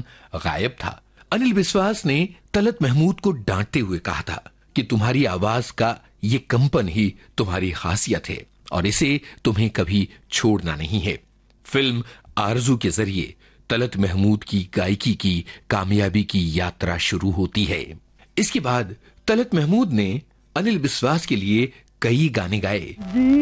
दौरान गायब था। अनिल विश्वास ने तलत महमूद को डांटते हुए कहा था कि तुम्हारी आवाज का ये कंपन ही तुम्हारी खासियत है और इसे तुम्हें कभी छोड़ना नहीं है। फिल्म आरज़ू के जरिए तलत महमूद की गायकी की कामयाबी की यात्रा शुरू होती है। इसके बाद तलत महमूद ने अनिल विश्वास के लिए कई गाने गाए।